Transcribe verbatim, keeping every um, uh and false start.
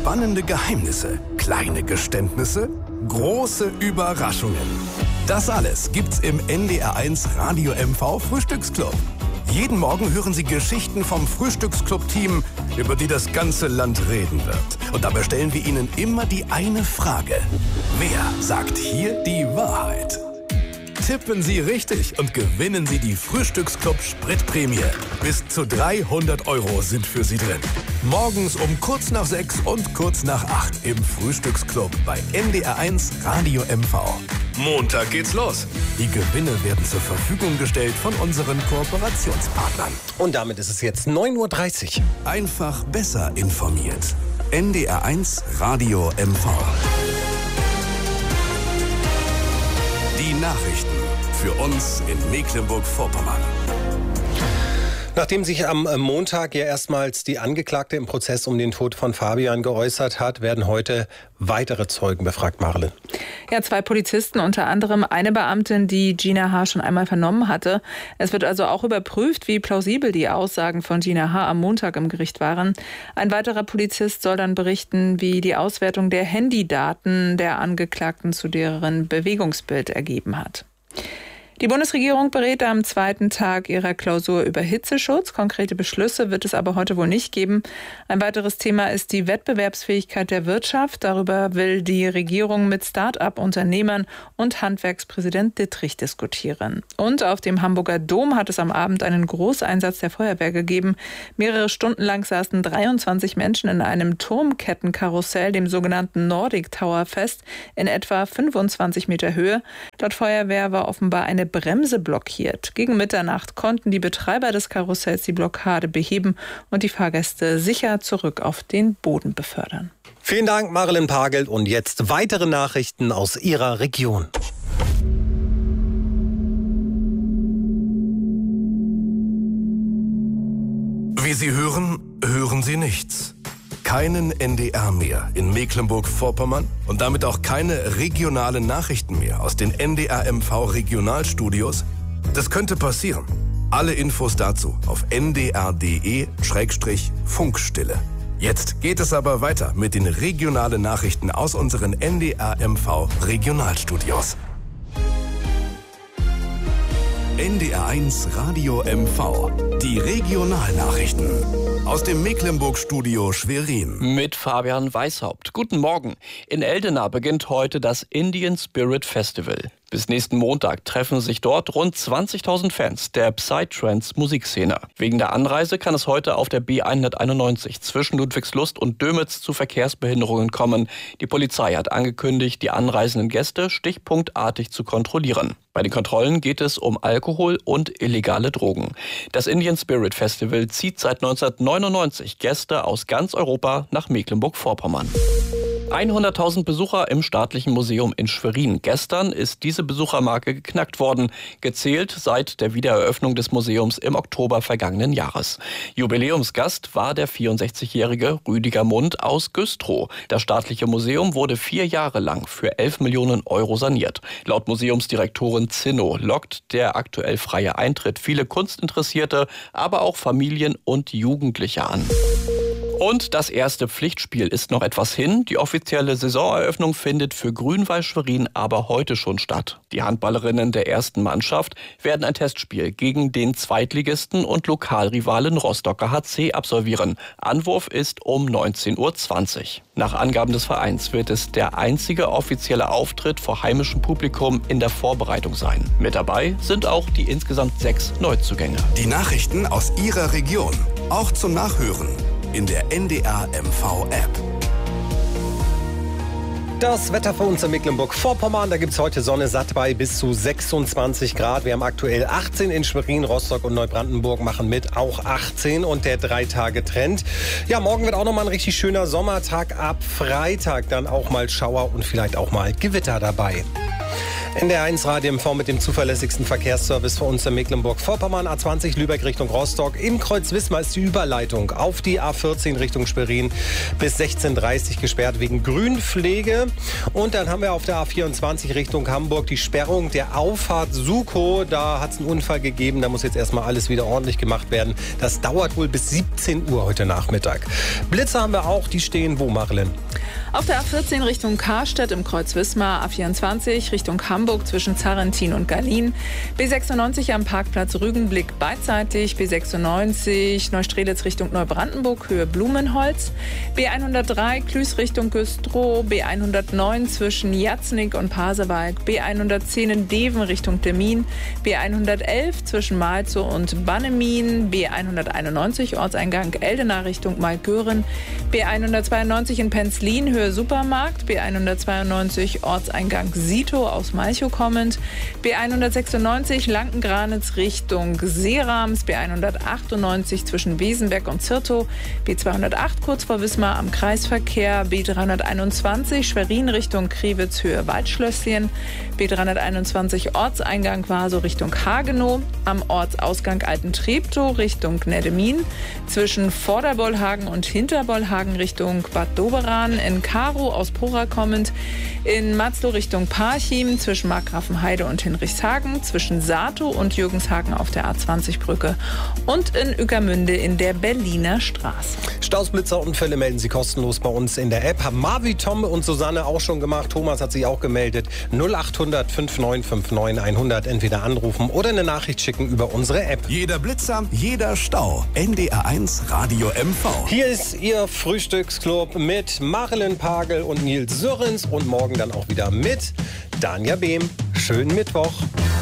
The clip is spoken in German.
Spannende Geheimnisse, kleine Geständnisse, große Überraschungen. Das alles gibt's im N D R eins Radio M V Frühstücksclub. Jeden Morgen hören Sie Geschichten vom Frühstücksclub-Team, über die das ganze Land reden wird. Und dabei stellen wir Ihnen immer die eine Frage. Wer sagt hier die Wahrheit? Tippen Sie richtig und gewinnen Sie die Frühstücksclub Spritprämie. Bis zu dreihundert Euro sind für Sie drin. Morgens um kurz nach sechs und kurz nach acht im Frühstücksclub bei N D R eins Radio M V. Montag geht's los. Die Gewinne werden zur Verfügung gestellt von unseren Kooperationspartnern. Und damit ist es jetzt neun Uhr dreißig. Einfach besser informiert. N D R eins Radio M V. Die Nachrichten für uns in Mecklenburg-Vorpommern. Nachdem sich am Montag ja erstmals die Angeklagte im Prozess um den Tod von Fabian geäußert hat, werden heute weitere Zeugen befragt, Marlen. Ja, zwei Polizisten, unter anderem eine Beamtin, die Gina H. schon einmal vernommen hatte. Es wird also auch überprüft, wie plausibel die Aussagen von Gina H. am Montag im Gericht waren. Ein weiterer Polizist soll dann berichten, wie die Auswertung der Handydaten der Angeklagten zu deren Bewegungsbild ergeben hat. Die Bundesregierung berät am zweiten Tag ihrer Klausur über Hitzeschutz. Konkrete Beschlüsse wird es aber heute wohl nicht geben. Ein weiteres Thema ist die Wettbewerbsfähigkeit der Wirtschaft. Darüber will die Regierung mit Start-up-Unternehmern und Handwerkspräsident Dittrich diskutieren. Und auf dem Hamburger Dom hat es am Abend einen Großeinsatz der Feuerwehr gegeben. Mehrere Stunden lang saßen dreiundzwanzig Menschen in einem Turmkettenkarussell, dem sogenannten Nordic Tower, fest, in etwa fünfundzwanzig Meter Höhe. Laut Feuerwehr war offenbar eine Bremse blockiert. Gegen Mitternacht konnten die Betreiber des Karussells die Blockade beheben und die Fahrgäste sicher zurück auf den Boden befördern. Vielen Dank, Marilyn Pagel. Und jetzt weitere Nachrichten aus Ihrer Region. Wie Sie hören, hören Sie nichts. Keinen N D R mehr in Mecklenburg-Vorpommern und damit auch keine regionalen Nachrichten mehr aus den N D R M V Regionalstudios? Das könnte passieren. Alle Infos dazu auf n d r punkt d e Schrägstrich Funkstille. Jetzt geht es aber weiter mit den regionalen Nachrichten aus unseren N D R M V Regionalstudios. N D R eins Radio M V. Die Regionalnachrichten. Aus dem Mecklenburg-Studio Schwerin. Mit Fabian Weishaupt. Guten Morgen. In Eldena beginnt heute das Indian Spirit Festival. Bis nächsten Montag treffen sich dort rund zwanzigtausend Fans der Psytrance-Musikszene. Wegen der Anreise kann es heute auf der B hunderteinundneunzig zwischen Ludwigslust und Dömitz zu Verkehrsbehinderungen kommen. Die Polizei hat angekündigt, die anreisenden Gäste stichpunktartig zu kontrollieren. Bei den Kontrollen geht es um Alkohol und illegale Drogen. Das Indian Spirit Festival zieht seit neunzehnhundertneunundneunzig Gäste aus ganz Europa nach Mecklenburg-Vorpommern. hunderttausend Besucher im Staatlichen Museum in Schwerin. Gestern ist diese Besuchermarke geknackt worden, gezählt seit der Wiedereröffnung des Museums im Oktober vergangenen Jahres. Jubiläumsgast war der vierundsechzigjährige Rüdiger Mund aus Güstrow. Das Staatliche Museum wurde vier Jahre lang für elf Millionen Euro saniert. Laut Museumsdirektorin Zinno lockt der aktuell freie Eintritt viele Kunstinteressierte, aber auch Familien und Jugendliche an. Und das erste Pflichtspiel ist noch etwas hin. Die offizielle Saisoneröffnung findet für Grün-Weiß Schwerin aber heute schon statt. Die Handballerinnen der ersten Mannschaft werden ein Testspiel gegen den Zweitligisten und Lokalrivalen Rostocker H C absolvieren. Anwurf ist um neunzehn Uhr zwanzig. Nach Angaben des Vereins wird es der einzige offizielle Auftritt vor heimischem Publikum in der Vorbereitung sein. Mit dabei sind auch die insgesamt sechs Neuzugänge. Die Nachrichten aus Ihrer Region, auch zum Nachhören in der N D R M V App. Das Wetter für uns in Mecklenburg-Vorpommern, da gibt es heute Sonne satt bei bis zu sechsundzwanzig Grad. Wir haben aktuell achtzehn in Schwerin, Rostock und Neubrandenburg machen mit, auch achtzehn und der Drei-Tage-Trend. Ja, morgen wird auch nochmal ein richtig schöner Sommertag, ab Freitag dann auch mal Schauer und vielleicht auch mal Gewitter dabei. N D R eins Radio M V mit dem zuverlässigsten Verkehrsservice für uns in Mecklenburg-Vorpommern. A zwanzig Lübeck Richtung Rostock. Im Kreuz Wismar ist die Überleitung auf die A vierzehn Richtung Schwerin bis sechzehn Uhr dreißig gesperrt wegen Grünpflege. Und dann haben wir auf der A vierundzwanzig Richtung Hamburg die Sperrung der Auffahrt Sukow. Da hat es einen Unfall gegeben. Da muss jetzt erstmal alles wieder ordentlich gemacht werden. Das dauert wohl bis siebzehn Uhr heute Nachmittag. Blitze haben wir auch. Die stehen wo, Marilyn? Auf der A vierzehn Richtung Karstedt im Kreuz Wismar, A vierundzwanzig Richtung Hamburg zwischen Zarrentin und Gallien, B sechsundneunzig am Parkplatz Rügenblick beidseitig, B sechsundneunzig Neustrelitz Richtung Neubrandenburg, Höhe Blumenholz, B hundertdrei Klüß Richtung Güstrow, B hundertneun zwischen Jatznig und Pasewalk, B hundertzehn in Deven Richtung Demmin, B hundertelf zwischen Malzow und Bannemin, B hunderteinundneunzig Ortseingang Eldena Richtung Malgören, B hundertzweiundneunzig in Penzlin, Höhe Supermarkt, B hundertzweiundneunzig Ortseingang Sito aus Malchow kommend, B hundertsechsundneunzig Lankengranitz Richtung Seerams, B hundertachtundneunzig zwischen Wesenberg und Zirtow, B zweihundertacht kurz vor Wismar am Kreisverkehr, B dreihunderteinundzwanzig Schwerin Richtung Kriwitz Höhe Waldschlösschen, B dreihunderteinundzwanzig Ortseingang Vaso Richtung Hagenow, am Ortsausgang Altentreptow Richtung Neddemin, zwischen Vorderbollhagen und Hinterbollhagen Richtung Bad Doberan, in Karow aus Pora kommend, in Matzlow Richtung Parchim, zwischen Markgrafenheide und Hinrichshagen, zwischen Satow und Jürgenshagen auf der A zwanzig Brücke und in Ueckermünde in der Berliner Straße. Stausblitzerunfälle melden Sie kostenlos bei uns in der App. Haben Marvi, Tom und Susanne auch schon gemacht. Thomas hat sich auch gemeldet. null achthundert fünfundneunzig neunundfünfzig hundert entweder anrufen oder eine Nachricht schicken über unsere App. Jeder Blitzer, jeder Stau. N D R eins Radio M V. Hier ist Ihr Frühstücksclub mit Marilyn Pagel und Nils Sörens und morgen dann auch wieder mit Danja Behm. Schönen Mittwoch.